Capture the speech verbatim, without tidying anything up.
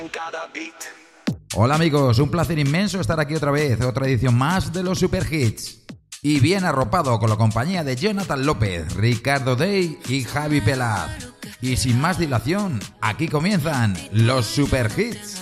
Hola amigos, un placer inmenso estar aquí otra vez, otra edición más de los Super Hits. Y bien arropado con la compañía de Jonathan López, Ricardo Day y Javi Pelaz. Y sin más dilación, aquí comienzan los Super Hits.